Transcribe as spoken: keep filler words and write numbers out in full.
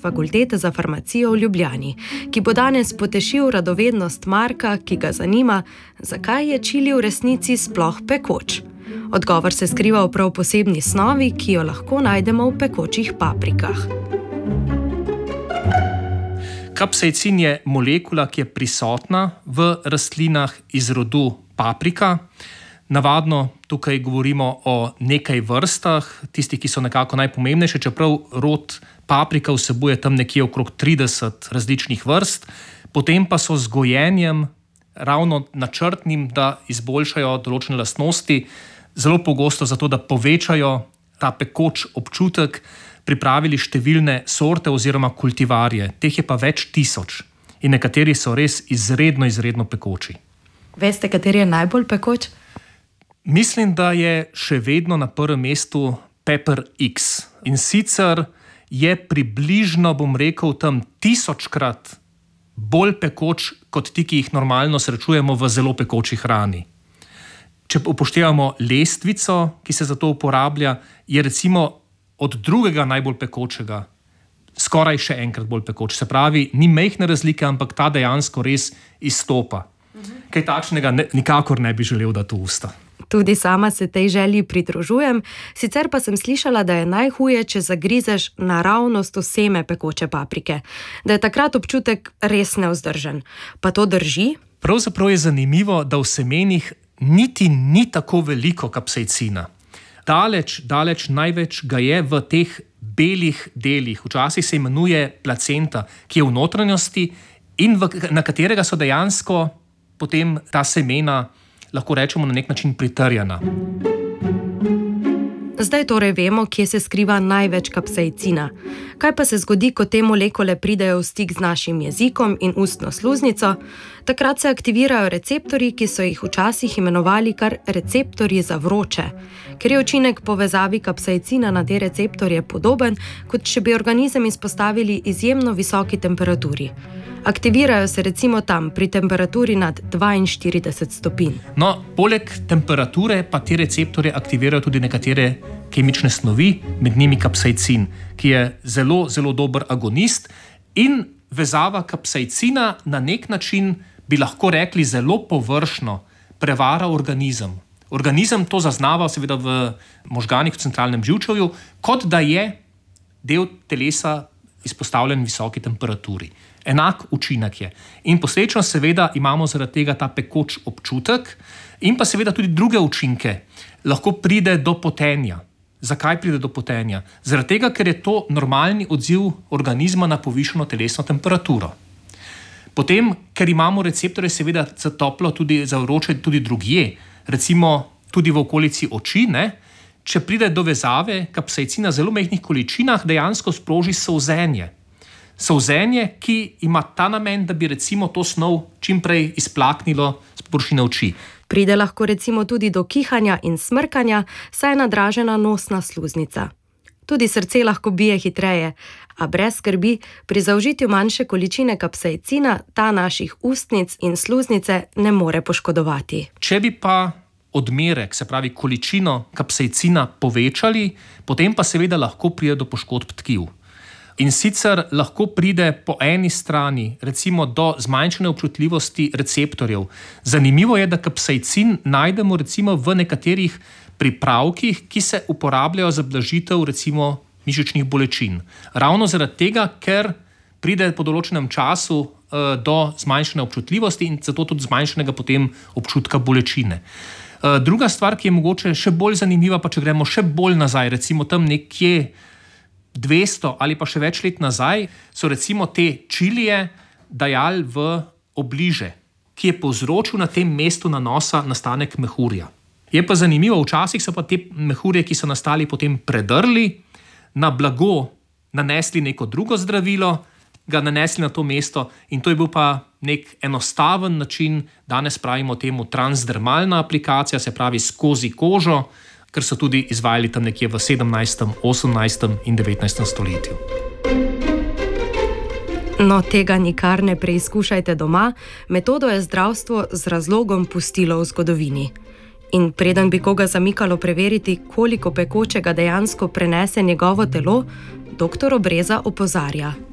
Fakultete za farmacijo v Ljubljani, ki bo danes potešil radovednost Marka, ki ga zanima, zakaj je čili v resnici sploh pekoč. Odgovor se skriva v prav posebni snovi, ki jo lahko najdemo v pekočih paprikah. Kapsaicin je molekula, ki je prisotna v rastlinah iz rodu paprika. Navadno tukaj govorimo o nekaj vrstah, tistih, ki so nekako najpomembnejše, čeprav rod paprika vsebuje tam nekje okrog trideset različnih vrst, potem pa so z gojenjem, ravno načrtnim, da izboljšajo določene lastnosti, zelo pogosto zato, da povečajo ta pekoč občutek, pripravili številne sorte oziroma kultivarje. Teh je pa več tisoč in nekateri so res izredno, izredno pekoči. Veste, kateri je najbolj pekoč? Mislim, da je še vedno na prvem mestu Pepper X. In sicer je približno, bom rekel, tam tisočkrat bolj pekoč kot ti, ki jih normalno srečujemo v zelo pekoči hrani. Če upoštevamo lestvico, ki se za to uporablja, je recimo od drugega najbolj pekočega skoraj še enkrat bolj pekoč. Se pravi, ni majhne razlike, ampak ta dejansko res izstopa. Mhm. Kaj takšnega ne, nikakor ne bi želel dati v usta. Tudi sama se tej želji pridružujem, sicer pa sem slišala, da je najhuje, če zagrizeš naravnost v seme pekoče paprike, da je takrat občutek res nevzdržen. Pa to drži? Pravzaprav je zanimivo, da v semenih niti ni tako veliko kapsaicina. Daleč, daleč največ ga je v teh belih delih. Včasih se imenuje placenta, ki je v notranjosti in v, na katerega so dejansko potem ta semena, lahko rečemo, na nek način pritrjena. Zdaj torej vemo, kje se skriva največ kapsaicina. Kaj pa se zgodi, ko te molekule pridejo v stik z našim jezikom in ustno sluznico? Takrat se aktivirajo receptorji, ki so jih včasih imenovali kar receptorji za vroče, ker je učinek povezavi kapsaicina na te receptorje podoben, kot če bi organizem izpostavili izjemno visoki temperaturi. Aktivirajo se recimo tam pri temperaturi nad dvainštirideset stopinj. No, poleg temperature pa te receptorje aktivirajo tudi nekatere kemične snovi, med njimi kapsaicin, ki je zelo, zelo dober agonist in vezava kapsaicina na nek način, bi lahko rekli zelo površno, prevara organizem. Organizem to zaznava seveda v možganih, v centralnem živčevju, kot da je del telesa izpostavljen visoki temperaturi. Enak učinek je. In posledično seveda imamo zaradi tega ta pekoč občutek in pa seveda tudi druge učinke. Lahko pride do potenja. Zakaj pride do potenja? Zaradi tega, ker je to normalni odziv organizma na povišano telesno temperaturo. Potem, ker imamo receptorje seveda za toplo, tudi za vroče, tudi drugje, recimo tudi v okolici oči, ne? Če pride do vezave kapsaicina v zelo majhnih količinah, dejansko sproži solzenje. Solzenje, ki ima ta namen, da bi recimo to snov čim prej izplaknilo z površine oči. Pride lahko recimo tudi do kihanja in smrkanja, saj je nadražena nosna sluznica. Tudi srce lahko bije hitreje, a brez skrbi, pri zaužitju manjše količine kapsaicina ta naših ustnic in sluznice ne more poškodovati. Če bi pa odmerek, se pravi količino kapsaicina povečali, potem pa seveda lahko pride do poškodb tkiv. In sicer lahko pride po eni strani recimo do zmanjšane občutljivosti receptorjev. Zanimivo je, da kapsaicin najdemo recimo v nekaterih pripravkih, ki se uporabljajo za blažitev recimo mišičnih bolečin. Ravno zaradi tega, ker pride po določenem času uh, do zmanjšane občutljivosti in zato tudi zmanjšanega potem občutka bolečine. Uh, druga stvar, ki je mogoče še bolj zanimiva, pa če gremo še bolj nazaj, recimo tam nekje dvesto ali pa še več let nazaj, so recimo te čilije dajali v obliže, ki je povzročil na tem mestu nanosa nastanek mehurja. Je pa zanimivo, včasih so pa te mehurje, ki so nastali, potem predrli, na blago nanesli neko drugo zdravilo, ga nanesli na to mesto in to je bil pa nek enostaven način, danes pravimo temu transdermalna aplikacija, se pravi skozi kožo, ker so tudi izvajali tam nekje v sedemnajstem, osemnajstem in devetnajstem stoletju. No, tega nikar ne preizkušajte doma, metodo je zdravstvo z razlogom pustilo v zgodovini. In preden bi koga zamikalo preveriti, koliko pekočega dejansko prenese njegovo telo, doktor Obreza opozarja.